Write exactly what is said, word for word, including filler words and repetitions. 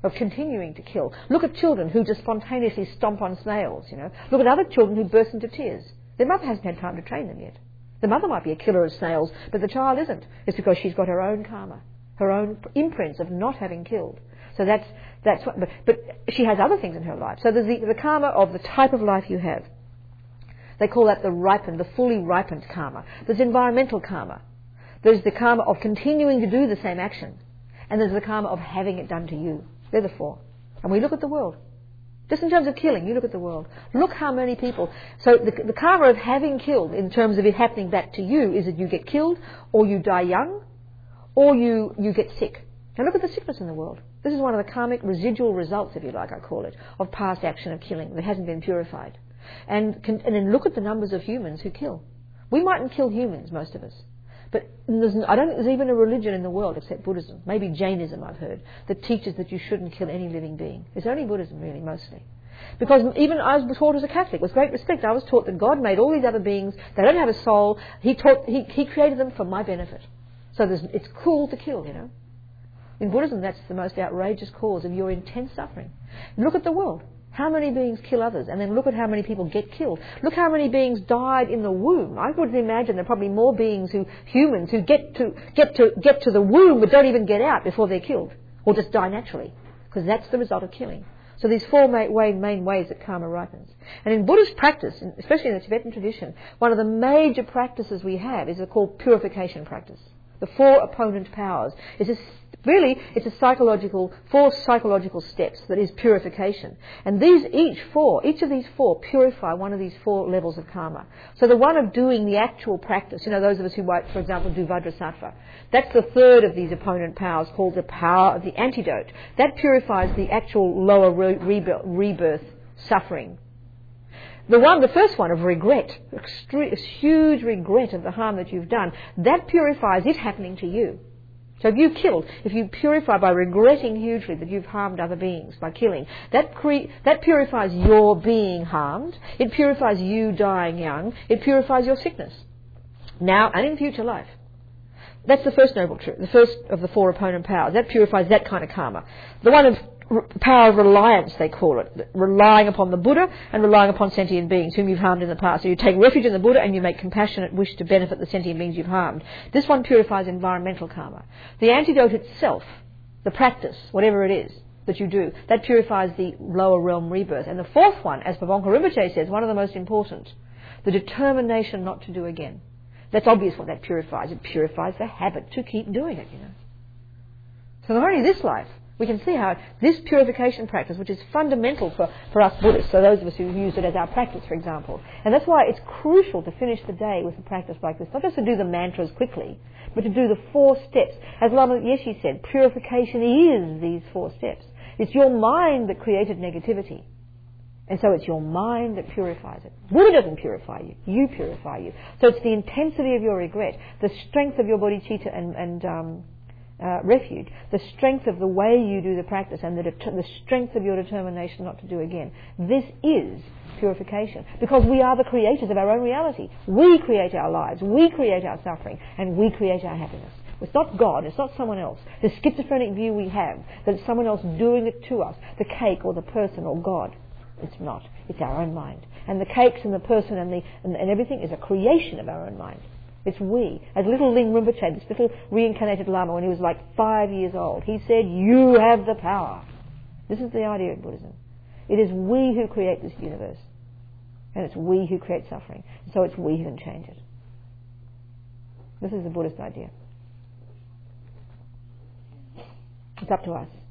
of continuing to kill. Look at children who just spontaneously stomp on snails, you know. Look at other children who burst into tears. Their mother hasn't had time to train them yet. The mother might be a killer of snails, but the child isn't. It's because she's got her own karma, her own imprints of not having killed. So that's that's what. But, but she has other things in her life. So there's the, the karma of the type of life you have. They call that the ripened, the fully ripened karma. There's environmental karma. There's the karma of continuing to do the same action. And there's the karma of having it done to you. They're the four. And we look at the world. Just in terms of killing, you look at the world. Look how many people... So the, the karma of having killed, in terms of it happening back to you, is that you get killed, or you die young, or you, you get sick. Now look at the sickness in the world. This is one of the karmic residual results, if you like, I call it, of past action of killing that hasn't been purified. And, can, and then look at the numbers of humans who kill. We mightn't kill humans, most of us. But there's, I don't think there's even a religion in the world except Buddhism, maybe Jainism I've heard, that teaches that you shouldn't kill any living being. It's only Buddhism really, mostly. Because even I was taught as a Catholic, with great respect, I was taught that God made all these other beings, they don't have a soul, He, taught, he, he created them for my benefit. So there's, it's cool to kill, you know. In Buddhism, that's the most outrageous cause of your intense suffering. Look at the world. How many beings kill others? And then look at how many people get killed. Look how many beings died in the womb. I would imagine there are probably more beings who, humans, who get to, get to, get to the womb but don't even get out before they're killed. Or just die naturally. Because that's the result of killing. So these four main, main ways that karma ripens. And in Buddhist practice, especially in the Tibetan tradition, one of the major practices we have is called purification practice. The four opponent powers. It's a, really, it's a psychological, four psychological steps that is purification. And these, each four, each of these four purify one of these four levels of karma. So the one of doing the actual practice, you know, those of us who might, for example, do Vajrasattva, that's the third of these opponent powers called the power of the antidote. That purifies the actual lower re- rebirth, rebirth suffering. The one, the first one of regret, extre- huge regret of the harm that you've done, that purifies it happening to you. So if you killed, if you purify by regretting hugely that you've harmed other beings by killing, that cre- that purifies your being harmed, it purifies you dying young, it purifies your sickness, now and in future life. That's the first noble truth, the first of the four opponent powers. That purifies that kind of karma. The one of power of reliance, they call it, relying upon the Buddha and relying upon sentient beings whom you've harmed in the past. So you take refuge in the Buddha and you make compassionate wish to benefit the sentient beings you've harmed. This one purifies environmental karma. The antidote itself, the practice, whatever it is that you do, that purifies the lower realm rebirth. And the fourth one, as Pabonka Rinpoche says, one of the most important, the determination not to do again. That's obvious what that purifies. It purifies the habit to keep doing it, you know. So not only this life, we can see how this purification practice, which is fundamental for, for us Buddhists, so those of us who use it as our practice, for example. And that's why it's crucial to finish the day with a practice like this. Not just to do the mantras quickly, but to do the four steps. As Lama Yeshe said, purification is these four steps. It's your mind that created negativity. And so it's your mind that purifies it. Buddha doesn't purify you. You purify you. So it's the intensity of your regret, the strength of your bodhicitta and, and um, uh, refuge, the strength of the way you do the practice, and the, det- the strength of your determination not to do again. This is purification. Because we are the creators of our own reality. We create our lives. We create our suffering. And we create our happiness. It's not God, it's not someone else. The schizophrenic view we have that it's someone else doing it to us, the cake or the person or God. It's not. It's our own mind. And the cakes and the person and, the, and, and everything is a creation of our own mind. It's we. As little Ling Rinpoche, this little reincarnated Lama, when he was like five years old, he said, you have the power. This is the idea of Buddhism. It is we who create this universe. And it's we who create suffering. So it's we who can change it. This is the Buddhist idea. It's up to us.